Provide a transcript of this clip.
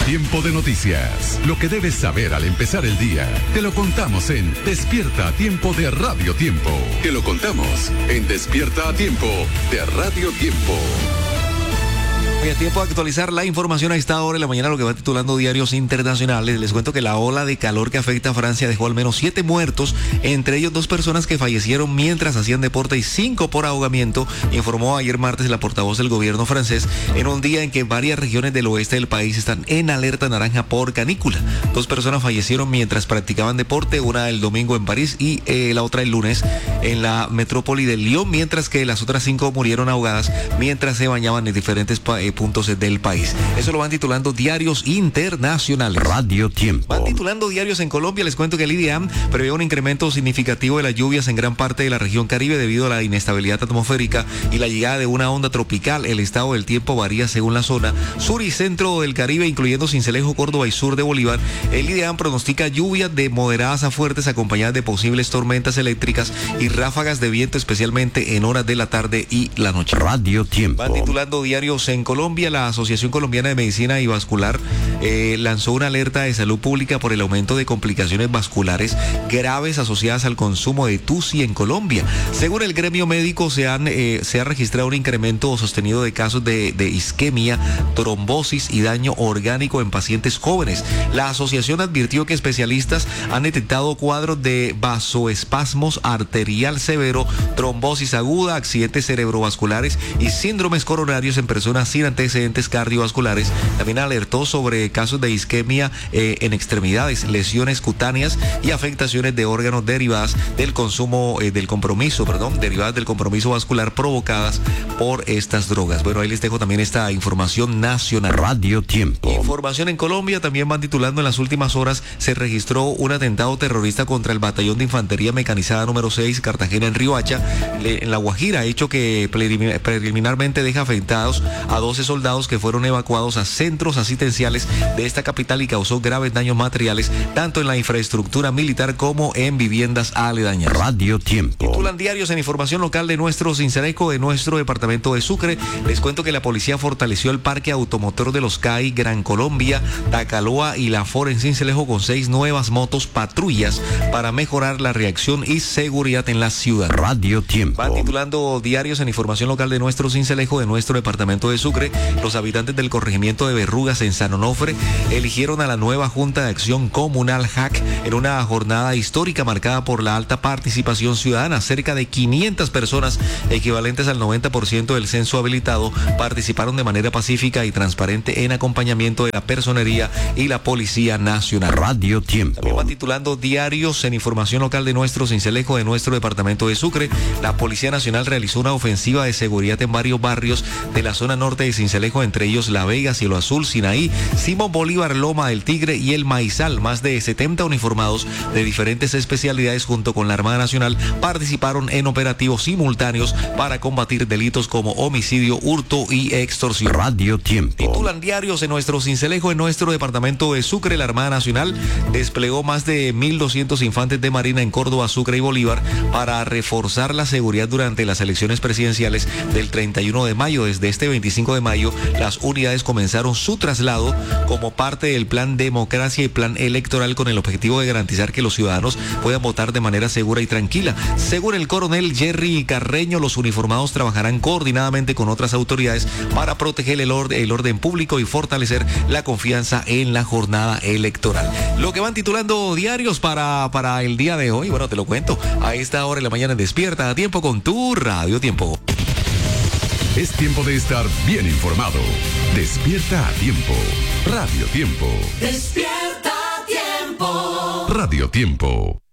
Tiempo de noticias. Lo que debes saber al empezar el día. Te lo contamos en Despierta a Tiempo de Radio Tiempo. Te lo contamos en Despierta a Tiempo de Radio Tiempo. A tiempo de actualizar la información a esta hora de la mañana, lo que va titulando diarios internacionales. Les cuento que la ola de calor que afecta a Francia dejó al menos 7 muertos, entre ellos 2 personas que fallecieron mientras hacían deporte y 5 por ahogamiento, informó ayer martes la portavoz del gobierno francés, en un día en que varias regiones del oeste del país están en alerta naranja por canícula. 2 personas fallecieron mientras practicaban deporte, una el domingo en París y la otra el lunes en la metrópoli de Lyon, mientras que las otras 5 murieron ahogadas mientras se bañaban en diferentes puntos del país. Eso lo van titulando diarios internacionales. Radio Tiempo. Van titulando diarios en Colombia. Les cuento que el IDEAM prevé un incremento significativo de las lluvias en gran parte de la región Caribe debido a la inestabilidad atmosférica y la llegada de una onda tropical. El estado del tiempo varía según la zona. Sur y centro del Caribe, incluyendo Sincelejo, Córdoba y sur de Bolívar. El IDEAM pronostica lluvias de moderadas a fuertes acompañadas de posibles tormentas eléctricas y ráfagas de viento, especialmente en horas de la tarde y la noche. Radio Tiempo. Van titulando diarios en Colombia. La Asociación Colombiana de Medicina y Vascular lanzó una alerta de salud pública por el aumento de complicaciones vasculares graves asociadas al consumo de TUSI en Colombia. Según el gremio médico, se ha registrado un incremento sostenido de casos de isquemia, trombosis y daño orgánico en pacientes jóvenes. La asociación advirtió que especialistas han detectado cuadros de vasoespasmos arterial severo, trombosis aguda, accidentes cerebrovasculares y síndromes coronarios en personas sin antecedentes cardiovasculares. También alertó sobre casos de isquemia en extremidades, lesiones cutáneas y afectaciones de órganos derivadas del derivadas del compromiso vascular provocadas por estas drogas. Bueno, ahí les dejo también esta información nacional. Radio Tiempo. Información en Colombia, también van titulando: en las últimas horas se registró un atentado terrorista contra el batallón de infantería mecanizada número 6, Cartagena en Riohacha, en La Guajira, hecho que preliminarmente deja afectados a 12 soldados que fueron evacuados a centros asistenciales de esta capital y causó graves daños materiales tanto en la infraestructura militar como en viviendas aledañas. Radio Tiempo. Titulan diarios en información local de nuestro Sincelejo, de nuestro departamento de Sucre. Les cuento que la policía fortaleció el parque automotor de Los CAI, Gran Colombia, Tacaloa y La For en Sincelejo con 6 nuevas motos patrullas para mejorar la reacción y seguridad en la ciudad. Radio Tiempo. Van titulando diarios en información local de nuestro Sincelejo, de nuestro departamento de Sucre. Los habitantes del corregimiento de Berrugas en San Onofre eligieron a la nueva Junta de Acción Comunal JAC en una jornada histórica marcada por la alta participación ciudadana. Cerca de 500 personas, equivalentes al 90% del censo habilitado, participaron de manera pacífica y transparente en acompañamiento de la Personería y la Policía Nacional. Radio Tiempo. También van titulando diarios en información local de nuestro Sincelejo, de nuestro departamento de Sucre. La Policía Nacional realizó una ofensiva de seguridad en varios barrios de la zona norte de Sincelejo, entre ellos La Vega, Cielo Azul, Sinaí, Simón Bolívar, Loma del Tigre y El Maizal. Más de 70 uniformados de diferentes especialidades junto con la Armada Nacional participaron en operativos simultáneos para combatir delitos como homicidio, hurto y extorsión. Radio Tiempo. Titulan diarios en nuestro Sincelejo, en nuestro departamento de Sucre. La Armada Nacional desplegó más de 1.200 infantes de marina en Córdoba, Sucre y Bolívar para reforzar la seguridad durante las elecciones presidenciales del 31 de mayo. Desde este 25 de mayo, las unidades comenzaron su traslado como parte del plan Democracia y Plan Electoral, con el objetivo de garantizar que los ciudadanos puedan votar de manera segura y tranquila. Según el coronel Jerry Carreño, los uniformados trabajarán coordinadamente con otras autoridades para proteger el orden público y fortalecer la confianza en la jornada electoral. Lo que van titulando diarios para el día de hoy, bueno, te lo cuento a esta hora de la mañana. Despierta a tiempo con tu Radio Tiempo. Es tiempo de estar bien informado. Despierta a tiempo. Radio Tiempo. Despierta a tiempo. Radio Tiempo.